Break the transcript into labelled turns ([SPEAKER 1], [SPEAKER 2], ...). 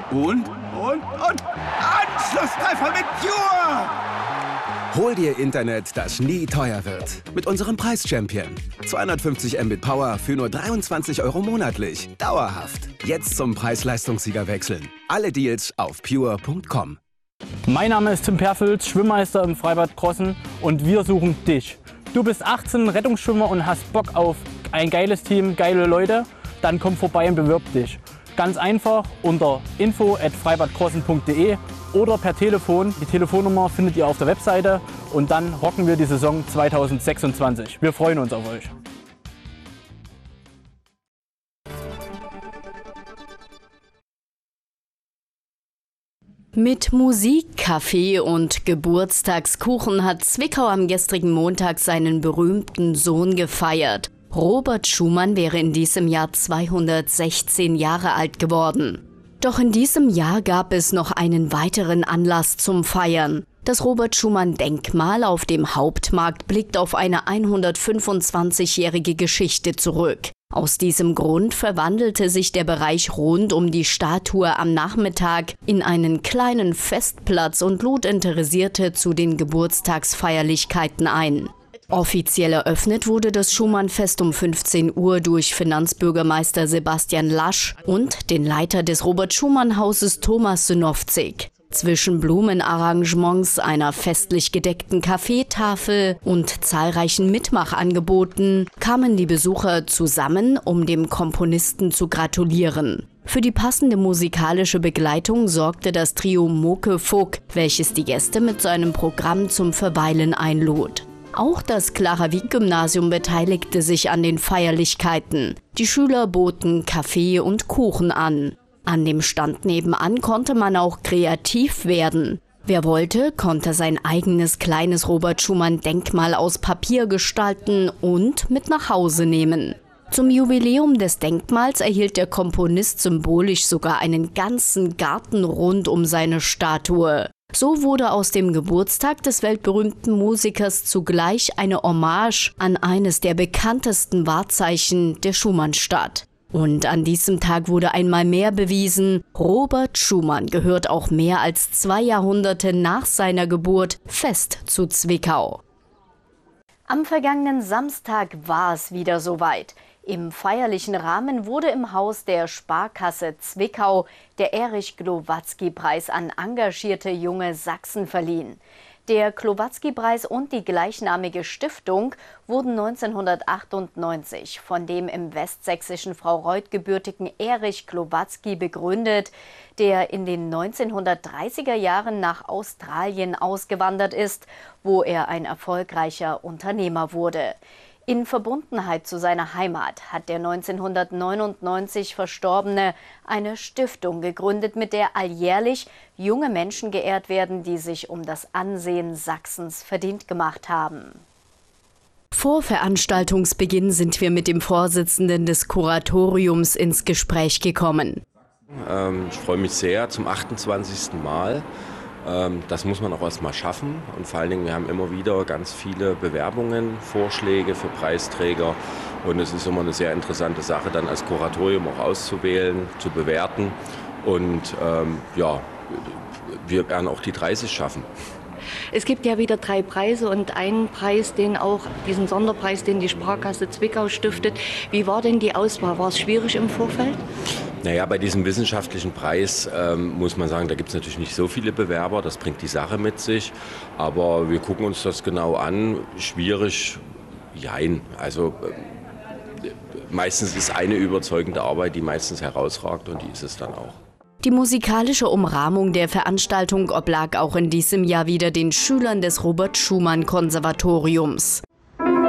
[SPEAKER 1] Und Anschlusstreffer mit Pure!
[SPEAKER 2] Hol dir Internet, das nie teuer wird. Mit unserem Preis-Champion. 250 Mbit Power für nur 23 € monatlich. Dauerhaft. Jetzt zum Preis-Leistungssieger wechseln. Alle Deals auf pure.com.
[SPEAKER 3] Mein Name ist Tim Perfels, Schwimmmeister im Freibad Krossen und wir suchen dich. Du bist 18, Rettungsschwimmer und hast Bock auf ein geiles Team, geile Leute? Dann komm vorbei und bewirb dich. Ganz einfach unter info@freibadkrossen.de oder per Telefon. Die Telefonnummer findet ihr auf der Webseite und dann rocken wir die Saison 2026. Wir freuen uns auf euch.
[SPEAKER 4] Mit Musik, Kaffee und Geburtstagskuchen hat Zwickau am gestrigen Montag seinen berühmten Sohn gefeiert. Robert Schumann wäre in diesem Jahr 216 Jahre alt geworden. Doch in diesem Jahr gab es noch einen weiteren Anlass zum Feiern. Das Robert-Schumann-Denkmal auf dem Hauptmarkt blickt auf eine 125-jährige Geschichte zurück. Aus diesem Grund verwandelte sich der Bereich rund um die Statue am Nachmittag in einen kleinen Festplatz und lud Interessierte zu den Geburtstagsfeierlichkeiten ein. Offiziell eröffnet wurde das Schumann-Fest um 15 Uhr durch Finanzbürgermeister Sebastian Lasch und den Leiter des Robert-Schumann-Hauses Thomas Synowczyk. Zwischen Blumenarrangements, einer festlich gedeckten Kaffeetafel und zahlreichen Mitmachangeboten kamen die Besucher zusammen, um dem Komponisten zu gratulieren. Für die passende musikalische Begleitung sorgte das Trio Moke Fog, welches die Gäste mit seinem Programm zum Verweilen einlud. Auch das Clara-Wieck-Gymnasium beteiligte sich an den Feierlichkeiten. Die Schüler boten Kaffee und Kuchen an. An dem Stand nebenan konnte man auch kreativ werden. Wer wollte, konnte sein eigenes kleines Robert-Schumann-Denkmal aus Papier gestalten und mit nach Hause nehmen. Zum Jubiläum des Denkmals erhielt der Komponist symbolisch sogar einen ganzen Garten rund um seine Statue. So wurde aus dem Geburtstag des weltberühmten Musikers zugleich eine Hommage an eines der bekanntesten Wahrzeichen der Schumannstadt. Und an diesem Tag wurde einmal mehr bewiesen, Robert Schumann gehört auch mehr als 2 Jahrhunderte nach seiner Geburt fest zu Zwickau. Am vergangenen Samstag war es wieder soweit. Im feierlichen Rahmen wurde im Haus der Sparkasse Zwickau der Erich-Glowatzky-Preis an engagierte junge Sachsen verliehen. Der Glowatzky-Preis und die gleichnamige Stiftung wurden 1998 von dem im westsächsischen Fraureuth gebürtigen Erich Glowatzky begründet, der in den 1930er Jahren nach Australien ausgewandert ist, wo er ein erfolgreicher Unternehmer wurde. In Verbundenheit zu seiner Heimat hat der 1999 Verstorbene eine Stiftung gegründet, mit der alljährlich junge Menschen geehrt werden, die sich um das Ansehen Sachsens verdient gemacht haben. Vor Veranstaltungsbeginn sind wir mit dem Vorsitzenden des Kuratoriums ins Gespräch gekommen.
[SPEAKER 5] Ich freue mich sehr zum 28. Mal. Das muss man auch erst mal schaffen und vor allen Dingen, wir haben immer wieder ganz viele Bewerbungen, Vorschläge für Preisträger und es ist immer eine sehr interessante Sache, dann als Kuratorium auch auszuwählen, zu bewerten und ja, wir werden auch die 30 schaffen.
[SPEAKER 6] Es gibt ja wieder 3 Preise und einen Preis, diesen Sonderpreis, den die Sparkasse Zwickau stiftet. Wie war denn die Auswahl? War es schwierig im Vorfeld?
[SPEAKER 5] Naja, bei diesem wissenschaftlichen Preis muss man sagen, da gibt es natürlich nicht so viele Bewerber, das bringt die Sache mit sich. Aber wir gucken uns das genau an. Schwierig, jein. Also meistens ist eine überzeugende Arbeit, die meistens herausragt und die ist es dann auch.
[SPEAKER 4] Die musikalische Umrahmung der Veranstaltung oblag auch in diesem Jahr wieder den Schülern des Robert-Schumann-Konservatoriums.